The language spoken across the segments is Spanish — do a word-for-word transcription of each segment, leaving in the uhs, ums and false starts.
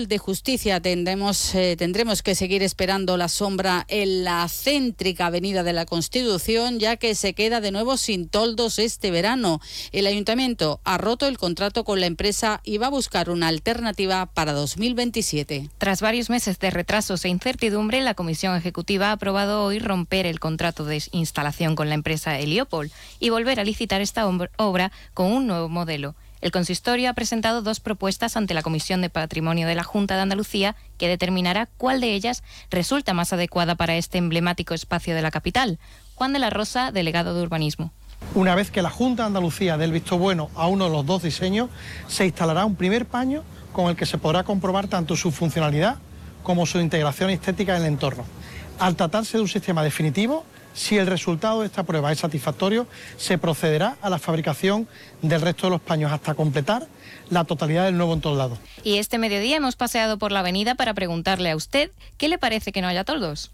Tribunal de Justicia. Tendremos, eh, tendremos que seguir esperando la sombra en la céntrica Avenida de la Constitución, ya que se queda de nuevo sin toldos este verano. El Ayuntamiento ha roto el contrato con la empresa y va a buscar una alternativa para dos mil veintisiete. Tras varios meses de retrasos e incertidumbre, la Comisión Ejecutiva ha aprobado hoy romper el contrato de instalación con la empresa Heliopol y volver a licitar esta obra con un nuevo modelo. El consistorio ha presentado dos propuestas ante la Comisión de Patrimonio de la Junta de Andalucía, que determinará cuál de ellas resulta más adecuada para este emblemático espacio de la capital. Juan de la Rosa, delegado de Urbanismo. Una vez que la Junta de Andalucía dé el visto bueno a uno de los dos diseños, se instalará un primer paño con el que se podrá comprobar tanto su funcionalidad como su integración estética en el entorno. Al tratarse de un sistema definitivo, si el resultado de esta prueba es satisfactorio, se procederá a la fabricación del resto de los paños hasta completar la totalidad del nuevo entoldado. Y este mediodía hemos paseado por la avenida para preguntarle a usted qué le parece que no haya toldos.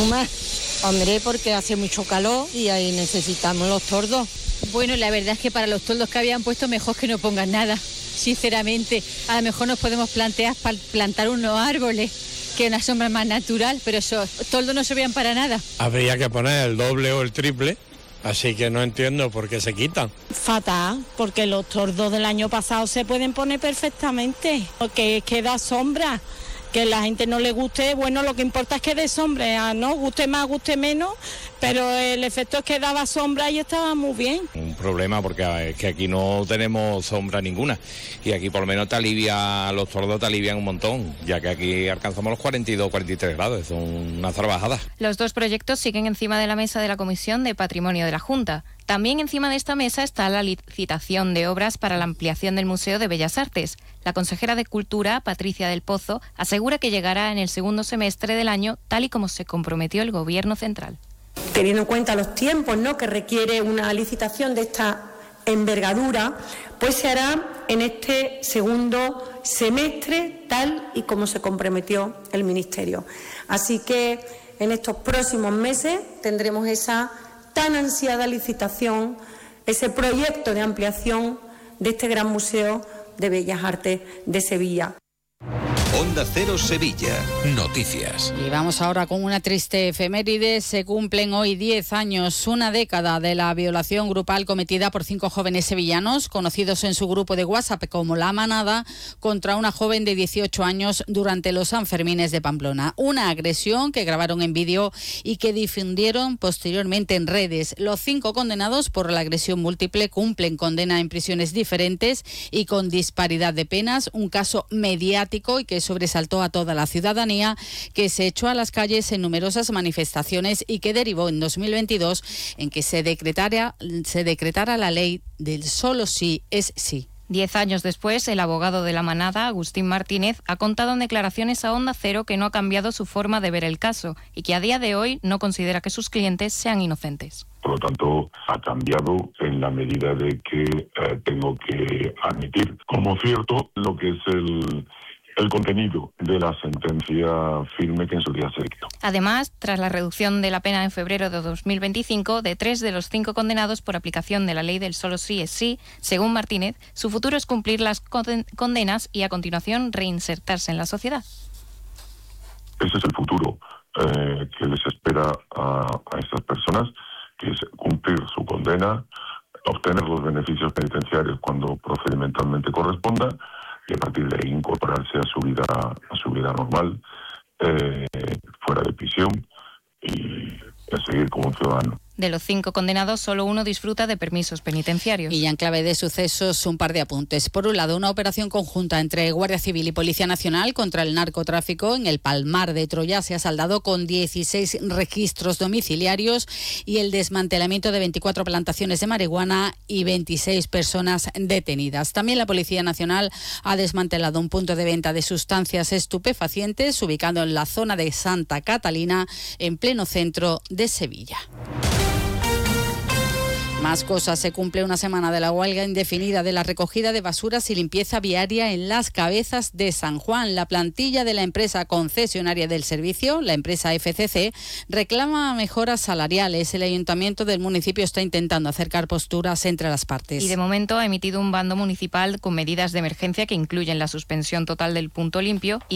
Más, hombre, porque hace mucho calor y ahí necesitamos los toldos. Bueno, la verdad es que para los toldos que habían puesto mejor que no pongan nada, sinceramente. A lo mejor nos podemos plantear plantar unos árboles, que una sombra más natural, pero esos toldos no servían para nada. Habría que poner el doble o el triple, así que no entiendo por qué se quitan. Fatal, porque los toldos del año pasado se pueden poner perfectamente, porque queda sombra. Que la gente no le guste, bueno, lo que importa es que dé sombra, ¿no? Guste más, guste menos, pero el efecto es que daba sombra y estaba muy bien. Un problema porque es que aquí no tenemos sombra ninguna y aquí por lo menos te alivia, los tordos te alivian un montón, ya que aquí alcanzamos los cuarenta y dos, cuarenta y tres grados, son una salvajada. Los dos proyectos siguen encima de la mesa de la Comisión de Patrimonio de la Junta. También encima de esta mesa está la licitación de obras para la ampliación del Museo de Bellas Artes. La consejera de Cultura, Patricia del Pozo, asegura que llegará en el segundo semestre del año, tal y como se comprometió el Gobierno central. Teniendo en cuenta los tiempos, ¿no?, que requiere una licitación de esta envergadura, pues se hará en este segundo semestre, tal y como se comprometió el Ministerio. Así que en estos próximos meses tendremos esa tan ansiada licitación, ese proyecto de ampliación de este gran Museo de Bellas Artes de Sevilla. Onda Cero Sevilla. Noticias. Y vamos ahora con una triste efeméride. Se cumplen hoy diez años, una década de la violación grupal cometida por cinco jóvenes sevillanos, conocidos en su grupo de WhatsApp como La Manada, contra una joven de dieciocho años durante los Sanfermines de Pamplona. Una agresión que grabaron en vídeo y que difundieron posteriormente en redes. Los cinco condenados por la agresión múltiple cumplen condena en prisiones diferentes y con disparidad de penas. Un caso mediático y que sobresaltó a toda la ciudadanía, que se echó a las calles en numerosas manifestaciones y que derivó en dos mil veintidós en que se decretara, se decretara la ley del solo sí es sí. Diez años después, el abogado de La Manada, Agustín Martínez, ha contado en declaraciones a Onda Cero que no ha cambiado su forma de ver el caso y que a día de hoy no considera que sus clientes sean inocentes. Por lo tanto, ha cambiado en la medida de que eh, tengo que admitir como cierto lo que es el... el contenido de la sentencia firme que en su día se dictó. Además, tras la reducción de la pena en febrero de dos mil veinticinco de tres de los cinco condenados por aplicación de la ley del solo sí es sí, según Martínez, su futuro es cumplir las condenas y a continuación reinsertarse en la sociedad. Ese es el futuro eh, que les espera a, a estas personas, que es cumplir su condena, obtener los beneficios penitenciarios cuando procedimentalmente corresponda, y a partir de ahí incorporarse a su vida a su vida normal, eh, fuera de prisión y a seguir como un ciudadano. De los cinco condenados, solo uno disfruta de permisos penitenciarios. Y en clave de sucesos, un par de apuntes. Por un lado, una operación conjunta entre Guardia Civil y Policía Nacional contra el narcotráfico en el Palmar de Troya se ha saldado con dieciséis registros domiciliarios y el desmantelamiento de veinticuatro plantaciones de marihuana y veintiséis personas detenidas. También la Policía Nacional ha desmantelado un punto de venta de sustancias estupefacientes ubicado en la zona de Santa Catalina, en pleno centro de Sevilla. Más cosas. Se cumple una semana de la huelga indefinida de la recogida de basuras y limpieza viaria en Las Cabezas de San Juan. La plantilla de la empresa concesionaria del servicio, la empresa F C C, reclama mejoras salariales. El ayuntamiento del municipio está intentando acercar posturas entre las partes. Y de momento ha emitido un bando municipal con medidas de emergencia que incluyen la suspensión total del punto limpio y